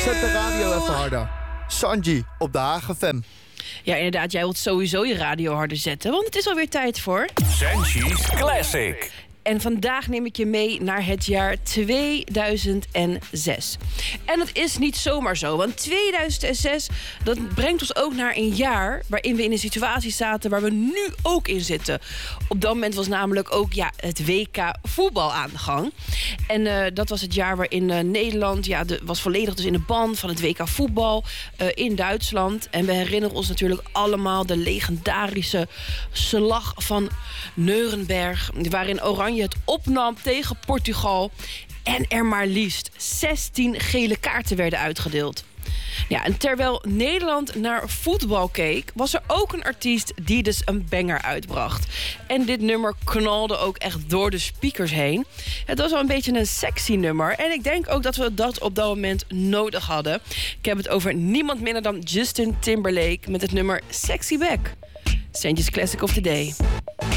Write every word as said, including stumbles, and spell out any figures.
Zet de radio even harder. Sanji op de Haag F M. Ja, inderdaad, jij wilt sowieso je radio harder zetten, want het is alweer tijd voor... Sanji's Classic. En vandaag neem ik je mee naar het jaar tweeduizend zes. En dat is niet zomaar zo, want tweeduizend zes... dat brengt ons ook naar een jaar waarin we in een situatie zaten... waar we nu ook in zitten. Op dat moment was namelijk ook ja, het W K voetbal aan de gang. En uh, dat was het jaar waarin uh, Nederland... Ja, de, was volledig dus in de ban van het W K voetbal uh, in Duitsland. En we herinneren ons natuurlijk allemaal de legendarische slag van Nuremberg... waarin Oranje het opnam tegen Portugal en er maar liefst zestien gele kaarten werden uitgedeeld. Ja, en terwijl Nederland naar voetbal keek, was er ook een artiest die dus een banger uitbracht. En dit nummer knalde ook echt door de speakers heen. Het was wel een beetje een sexy nummer. En ik denk ook dat we dat op dat moment nodig hadden. Ik heb het over niemand minder dan Justin Timberlake met het nummer Sexy Back. Sanji's Classic of the Day.